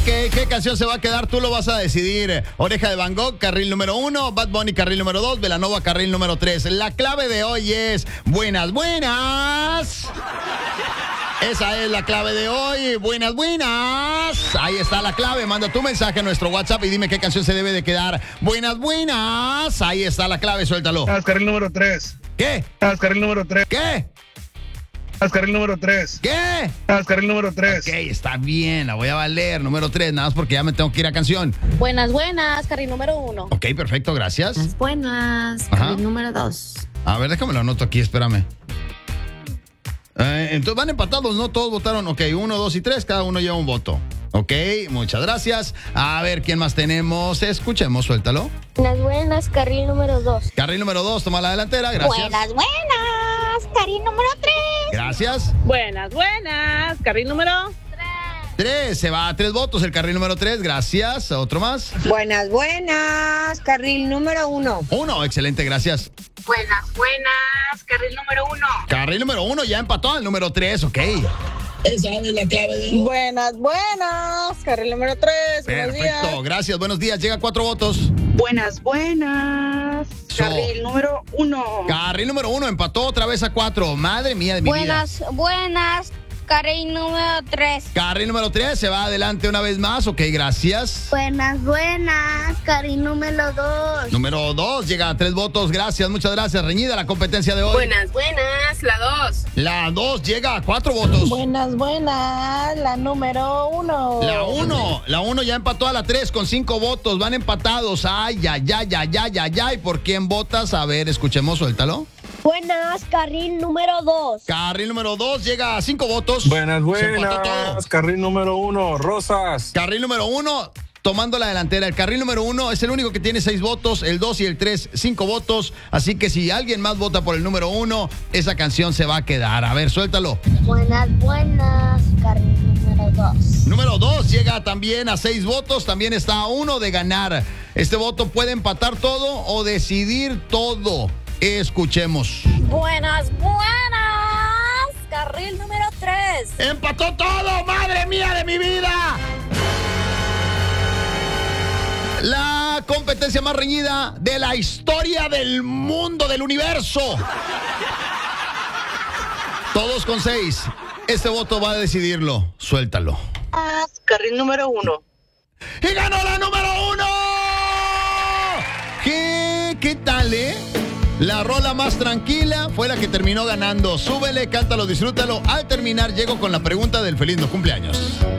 ¿qué canción se va a quedar? Tú lo vas a decidir. Oreja de Van Gogh, carril número 1. Bad Bunny, carril número 2. Belanova, carril número 3. La clave de hoy es buenas, buenas. Esa es la clave de hoy. Buenas, buenas. Ahí está la clave. Manda tu mensaje a nuestro WhatsApp y dime qué canción se debe de quedar. Buenas, buenas. Ahí está la clave. Suéltalo. Carril número 3. ¿Qué? Carril número 3. ¿Qué? Carril número 3. ¿Qué? Carril número 3. Ok, está bien. La voy a valer. Número 3. Nada más porque ya me tengo que ir a canción. Buenas, buenas, carril número 1. Ok, perfecto. Gracias. Buenas, Ajá. carril número 2. A ver, déjame lo anoto aquí. Espérame. Entonces van empatados, ¿no? Todos votaron. Ok, 1, 2 y 3. Cada uno lleva un voto. Ok, muchas gracias. A ver, ¿quién más tenemos? Escuchemos, suéltalo. Buenas, buenas, carril número 2. Carril número 2, toma la delantera. Gracias. Buenas, buenas, carril número 3. Gracias. Buenas, buenas. Carril número 3, se va a 3 votos el carril número 3. Gracias. Otro más. Buenas, buenas, carril número 1. 1, excelente, gracias. Buenas, buenas, carril número 1. Carril número 1 ya empató al número 3, ok. Esa es la clave de hoy. Buenas, buenas. Carril número 3. Buenos días. Perfecto, gracias, buenos días. Llega 4 votos. Buenas, buenas. Carril número 1. Carril número 1 empató otra vez a 4. Madre mía de mi vida. Buenas, buenas, carril número 3. Carril número 3 se va adelante una vez más. Ok, gracias. Buenas, buenas, carril número 2. Número 2 llega a 3 votos. Gracias, muchas gracias. Reñida la competencia de hoy. Buenas, buenas, la 2. La 2 llega a 4 votos. Buenas, buenas. La número 1. La 1 ya empató a la 3 con 5 votos. Van empatados. Ay, ay, ay, ay, ay, ay, ay. ¿Por quién votas? A ver, escuchemos, suéltalo. Buenas, carril número 2. Carril número 2 llega a 5 votos. Buenas, Se empató todo. buenas, carril número 1, Rosas. Carril número 1, tomando la delantera. El carril número 1 es el único que tiene 6 votos. El 2 y el 3, 5 votos. Así que si alguien más vota por el número 1, esa canción se va a quedar. A ver, suéltalo. Buenas, buenas, carril número 2. Número 2 llega también a 6 votos. También está a 1 de ganar. Este voto puede empatar todo o decidir todo. Escuchemos. Buenas, buenas, carril número 3. ¡Empató todo! ¡Madre mía de mi vida! La competencia más reñida de la historia del mundo, del universo. Todos con 6. Este voto va a decidirlo. Suéltalo. Carril número 1. ¡Y ganó la número 1! ¿Qué tal, La rola más tranquila fue la que terminó ganando. Súbele, cántalo, disfrútalo. Al terminar, llego con la pregunta del feliz no cumpleaños.